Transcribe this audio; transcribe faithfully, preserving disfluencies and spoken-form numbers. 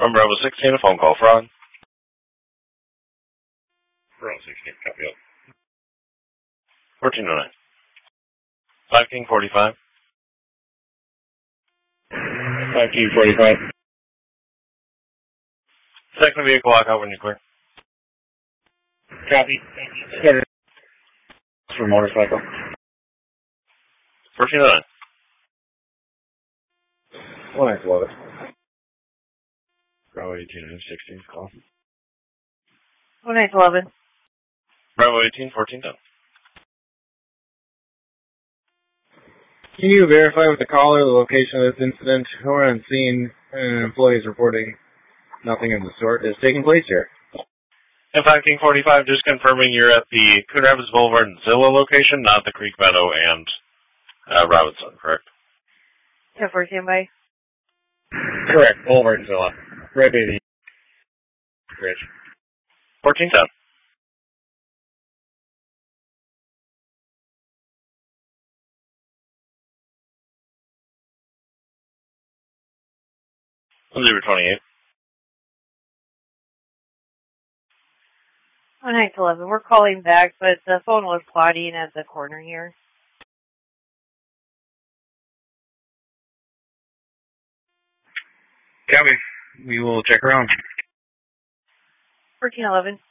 From Bravo sixteen, a phone call fraud. Bravo sixteen, copy up. fourteen oh nine. five King forty-five. five King forty-five. Second vehicle, lock out when you're clear. Copy. Started for motorcycle. fourteen oh nine. One nice love it. Bravo eighteen, sixteen, call. One nice eleven. Bravo eighteen, fourteen down. Can you verify with the caller the location of this incident? We're on scene and an employee is reporting nothing of the sort is taking place here. And five King forty-five, just confirming you're at the Coon Rapids Boulevard and Zilla location, not the Creek Meadow and uh, Robinson, correct? ten fourteen by. Correct, Boulevard and Zilla. Right by the bridge. fourteen down. zero twenty-eight. One nice eleven. We're calling back, but the phone was plotting at the corner here. Copy. We will check around. fourteen eleven.